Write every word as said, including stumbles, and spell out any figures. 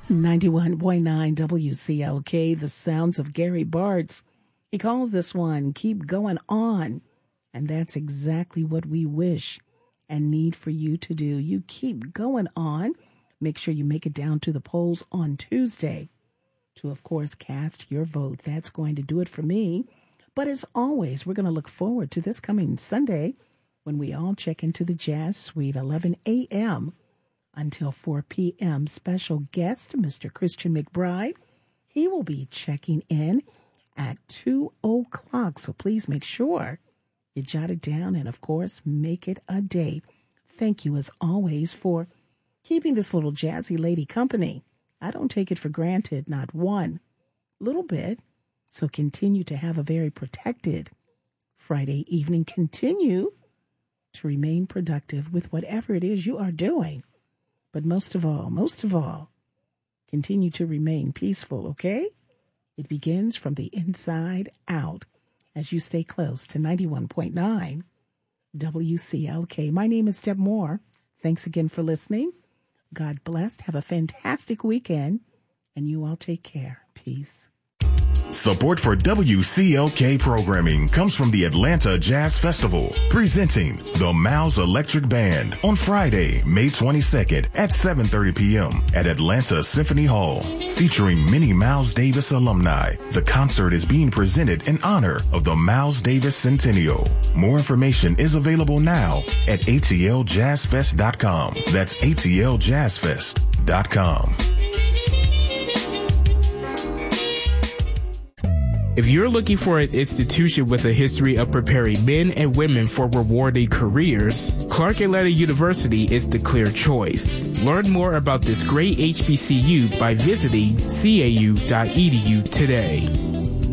ninety-one point nine W C L K, the sounds of Gary Bartz. He calls this one Keep Going On. And that's exactly what we wish and need for you to do. You keep going on. Make sure you make it down to the polls on Tuesday to, of course, cast your vote. That's going to do it for me. But as always, we're going to look forward to this coming Sunday when we all check into the Jazz Suite, eleven a.m. until four p.m. Special guest, Mister Christian McBride. He will be checking in at two o'clock. So please make sure you jot it down and, of course, make it a date. Thank you, as always, for keeping this little jazzy lady company. I don't take it for granted, not one little bit. So continue to have a very protected Friday evening. Continue to remain productive with whatever it is you are doing. But most of all, most of all, continue to remain peaceful, okay? It begins from the inside out as you stay close to ninety-one point nine W C L K. My name is Deb Moore. Thanks again for listening. God bless. Have a fantastic weekend, and you all take care. Peace. Support for W C L K programming comes from the Atlanta Jazz Festival, presenting the Miles Electric Band on Friday, May twenty-second at seven thirty p.m. at Atlanta Symphony Hall, featuring many Miles Davis alumni. The concert is being presented in honor of the Miles Davis Centennial. More information is available now at A T L jazz fest dot com. That's A T L jazz fest dot com. If you're looking for an institution with a history of preparing men and women for rewarding careers, Clark Atlanta University is the clear choice. Learn more about this great H B C U by visiting C A U dot E D U today.